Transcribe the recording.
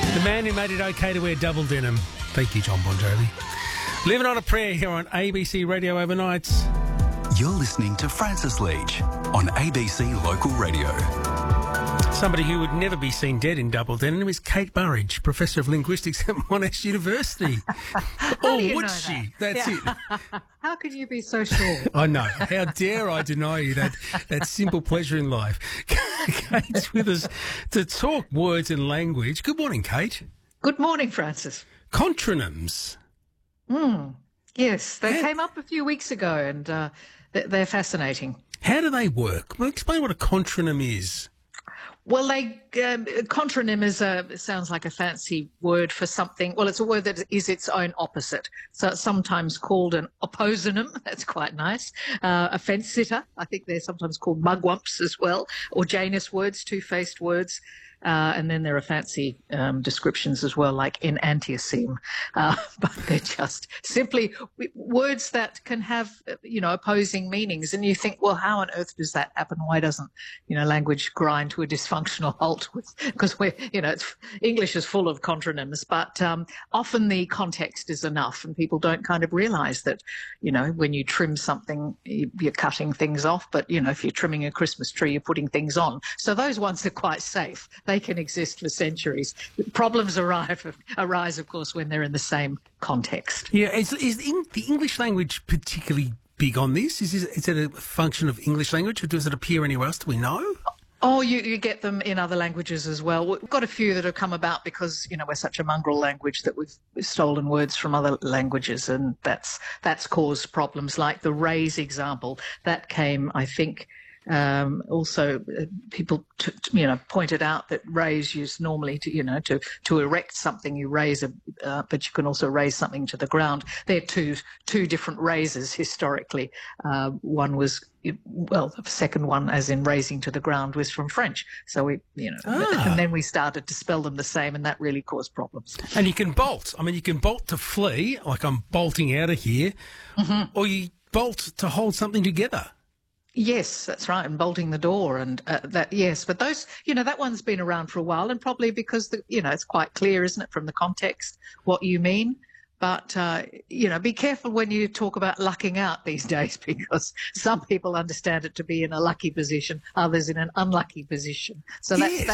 The man who made it okay to wear double denim. Thank you, John Bon Jovi. Living on a Prayer here on ABC Radio Overnights. You're listening to Francis Leach on ABC Local Radio. Somebody who would never be seen dead in double denim is Kate Burridge, Professor of Linguistics at Monash University. Or would she? That's it. How can you be so sure? I know. How dare I deny you that simple pleasure in life? Kate's with us to talk words and language. Good morning, Kate. Good morning, Francis. Contronyms. Yes, they came up a few weeks ago and they're fascinating. How do they work? Well, explain what a contronym is. Well, contronym sounds like a fancy word for something. Well, it's a word that is its own opposite. So it's sometimes called an opposynonym. That's quite nice. A fence sitter. I think they're sometimes called mugwumps as well. Or Janus words, two-faced words. And then there are fancy descriptions as well, like enantioseme. But they're just simply words that can have, opposing meanings. And you think, well, how on earth does that happen? Why doesn't, language grind to a dysfunctional halt? Because English is full of contronyms, but often the context is enough and people don't kind of realize that, when you trim something, you're cutting things off. But, if you're trimming a Christmas tree, you're putting things on. So those ones are quite safe. They can exist for centuries. Problems arise, of course, when they're in the same context. Yeah, is the English language particularly big on this? Is it a function of English language, or does it appear anywhere else? Do we know? Oh, you get them in other languages as well. We've got a few that have come about because, we're such a mongrel language that we've stolen words from other languages, and that's caused problems. Like the raise example, that came, I think, also, people, pointed out that raise used normally to erect something. You raise but you can also raise something to the ground. They're two different raises historically. One was, the second one, as in raising to the ground, was from French. So and then we started to spell them the same, and that really caused problems. And you can bolt. I mean, you can bolt to flee, like I'm bolting out of here, or you bolt to hold something together. Yes, that's right, and bolting the door and that. Yes, but those, that one's been around for a while, and probably because it's quite clear, isn't it, from the context what you mean. But be careful when you talk about lucking out these days, because some people understand it to be in a lucky position, others in an unlucky position. So that's